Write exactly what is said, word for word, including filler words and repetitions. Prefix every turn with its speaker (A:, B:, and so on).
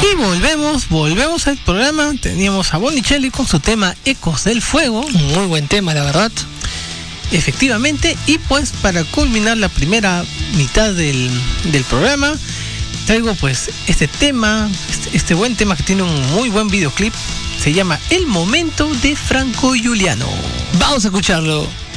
A: Y volvemos, volvemos al programa. Teníamos a Bonicelli con su tema Ecos del Fuego.
B: Muy buen tema, la verdad.
A: Efectivamente, y pues para culminar la primera mitad del, del programa, traigo pues este tema, este, este buen tema que tiene un muy buen videoclip. Se llama El Momento de Franco Giuliano.
B: Vamos a escucharlo.